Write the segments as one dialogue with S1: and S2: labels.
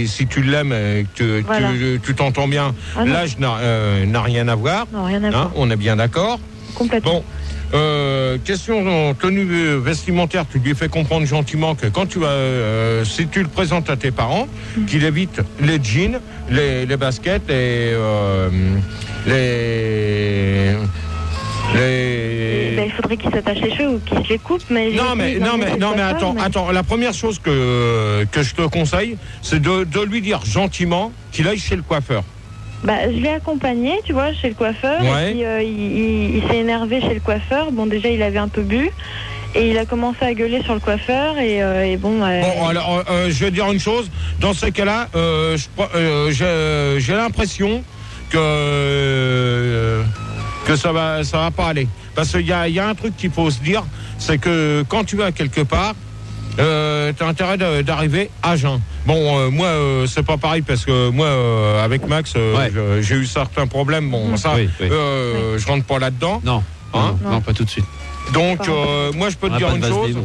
S1: si tu l'aimes et que tu t'entends bien, l'âge n'a rien à voir.
S2: Non, rien à voir.
S1: On est bien d'accord.
S2: Complètement.
S1: Bon, question tenue vestimentaire, tu lui fais comprendre gentiment que quand si tu le présentes à tes parents, qu'il évite les jeans, les baskets,
S2: il faudrait qu'il s'attache les cheveux ou qu'il se les coupe, mais...
S1: Non mais attends, la première chose que je te conseille, c'est de lui dire gentiment qu'il aille chez le coiffeur.
S2: Je l'ai accompagné, tu vois, chez le coiffeur, et puis il s'est énervé chez le coiffeur. Bon, déjà, il avait un peu bu, et il a commencé à gueuler sur le coiffeur, et bon...
S1: Bon, alors, je vais dire une chose, dans ces cas-là, j'ai l'impression que ça va pas aller. Parce qu'il y a un truc qu'il faut se dire, c'est que quand tu vas quelque part, t'as intérêt d'arriver à jeun. Bon, moi, c'est pas pareil parce que moi, avec Max, j'ai eu certains problèmes. Bon, ça, je rentre pas là-dedans.
S3: Non, pas tout de suite.
S1: Donc, moi, je peux te dire une chose.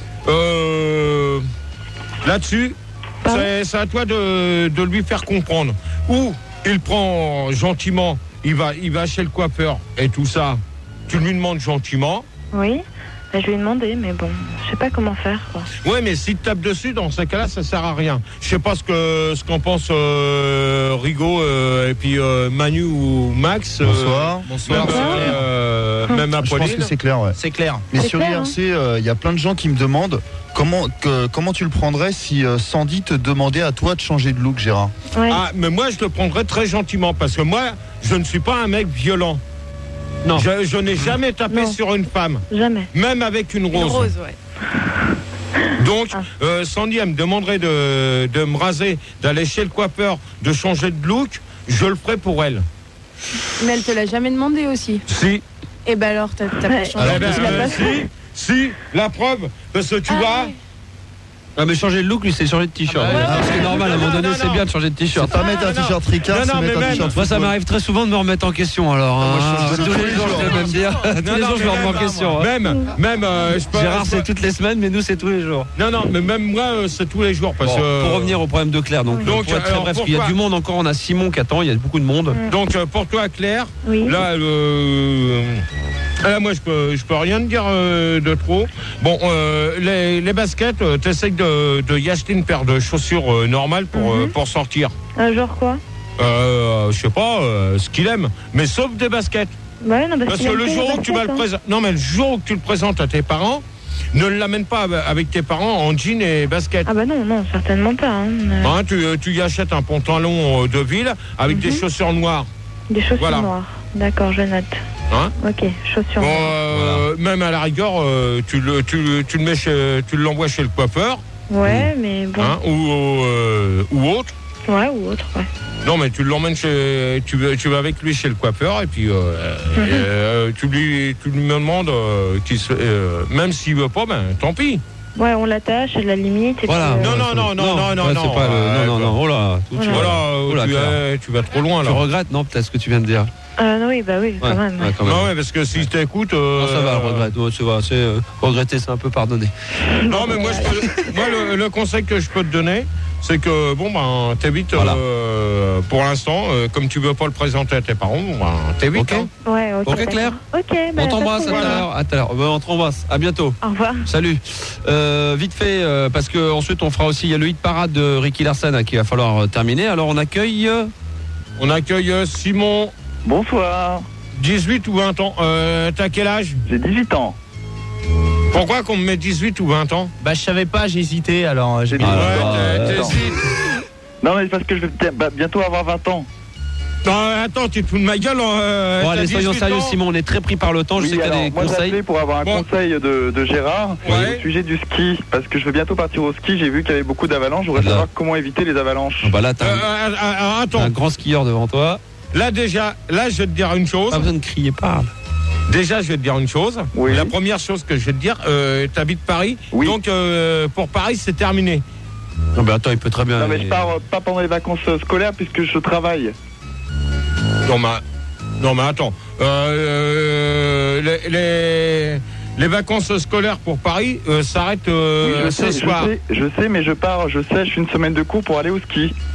S1: Là-dessus, c'est à toi de lui faire comprendre. Ou il prend gentiment, il va chez le coiffeur et tout ça. Tu lui demandes gentiment.
S2: Oui. Je lui ai demandé, mais bon, je sais pas comment faire, quoi.
S1: Ouais, mais s'il te tape dessus, dans ces cas-là, ça sert à rien. Je sais pas ce qu'en pense Rigaud et puis Manu ou Max.
S4: Bonsoir.
S1: Même Apolline.
S4: Je pense que c'est clair, ouais.
S3: C'est clair.
S4: Mais sur IRC, il y a plein de gens qui me demandent comment tu le prendrais si Sandy te demandait à toi de changer de look, Gérard.
S2: Ouais.
S1: Ah, mais moi, je le prendrais très gentiment parce que moi, je ne suis pas un mec violent. Non. Je n'ai jamais tapé sur une femme.
S2: Jamais.
S1: Même avec une rose.
S5: Une rose, ouais.
S1: Donc, Sandy, elle me demanderait de me raser, d'aller chez le coiffeur, de changer de look. Je le ferai pour elle.
S5: Mais elle te l'a jamais demandé aussi.
S1: Si.
S5: Et ben alors, t'as pas changé.
S1: Si, la preuve, parce que tu vois...
S3: Ah mais changer de look, lui c'est changer de t-shirt. C'est normal, à un moment donné c'est bien de changer de t-shirt.
S4: Pas mettre un t-shirt Ricard, c'est mettre un t-shirt.
S3: Moi ça m'arrive très souvent de me remettre en question alors. Tous les jours je vais même dire. Tous les jours je me remets en question.
S1: Même
S3: Gérard c'est toutes les semaines mais nous c'est tous les jours.
S1: Non mais même moi c'est tous les jours parce que...
S3: Pour revenir au problème de Claire, donc pour être très bref, parce qu'il y a du monde encore, on a Simon qui attend, il y a beaucoup de monde.
S1: Donc pour toi Claire, là moi je peux rien te dire de trop. Bon les baskets, t'essayes de y acheter une paire de chaussures normales pour sortir.
S2: Genre quoi?
S1: Je sais pas, ce qu'il aime, mais sauf des baskets.
S2: Ouais, non,
S1: parce que le jour où tu vas le présenter, le jour où tu le présentes à tes parents, ne l'amène pas avec tes parents en jean et basket.
S2: Ah bah non, certainement pas.
S1: Tu y achètes un pantalon de ville avec des chaussures noires.
S2: Des chaussures noires. D'accord, je note. Ok, chaussures noires.
S1: Même à la rigueur, tu l'envoies chez le coiffeur.
S2: Ouais, mais bon.
S1: Ou autre.
S2: Ouais, ou autre, ouais.
S1: Non, mais tu l'emmènes tu vas avec lui chez le coiffeur et puis tu lui demandes même s'il veut pas, tant pis.
S2: Ouais, on l'attache à la limite. Et
S3: voilà.
S2: puis,
S1: tu vas trop loin là.
S3: Tu regrettes, non, peut-être ce que tu viens de dire.
S2: Oui, quand même.
S1: Non, parce que si je t'écoute...
S3: ça va, regrette. Regretter, c'est un peu pardonner.
S1: Non, mais moi, le conseil que je peux te donner, c'est que, t'évites, pour l'instant, comme tu veux pas le présenter à tes parents, t'évites.
S3: Ok.
S2: Ouais,
S3: ok, Claire.
S2: Ok,
S3: on t'embrasse à tout à l'heure. On t'embrasse. À bientôt.
S2: Au revoir.
S3: Salut. Vite fait, parce que ensuite on fera aussi, il y a le hit parade de Ricky Larson qu'il va falloir terminer. Alors on accueille Simon.
S6: Bonsoir.
S1: 18 ou 20 ans. T'as quel âge?
S6: J'ai 18 ans.
S1: Pourquoi qu'on me met 18 ou 20 ans?
S7: Je savais pas, j'ai hésité, alors j'ai mis...
S1: t'hésites.
S6: Non, mais parce que je vais bientôt avoir 20 ans.
S1: Non, attends, tu te fous de ma gueule.
S3: Bon, allez, soyons sérieux, Simon, on est très pris par le temps. Je sais qu'il y a des conseils.
S6: Moi, pour avoir un conseil de Gérard au sujet du ski, parce que je vais bientôt partir au ski. J'ai vu qu'il y avait beaucoup d'avalanches. Je voudrais savoir comment éviter les avalanches.
S3: Là, t'as un grand skieur devant toi.
S1: Là, je vais te dire une chose.
S3: Pas besoin de crier, parle.
S1: Déjà, je vais te dire une chose.
S6: Oui.
S1: La première chose que je vais te dire, t'habites Paris.
S6: Oui.
S1: Donc, pour Paris, c'est terminé.
S3: Non, mais attends, il peut très bien.
S6: Non, mais je pars pas pendant les vacances scolaires puisque je travaille.
S1: Non, mais attends. Les vacances scolaires pour Paris s'arrêtent ce soir.
S6: Je sais, mais je sèche une semaine de cours pour aller au ski.